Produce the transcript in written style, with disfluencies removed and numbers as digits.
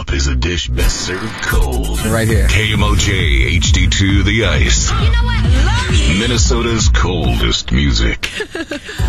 Hop is a dish best served cold. Right here. KMOJ HD2 The Ice. You know what? I love you. Minnesota's coldest music.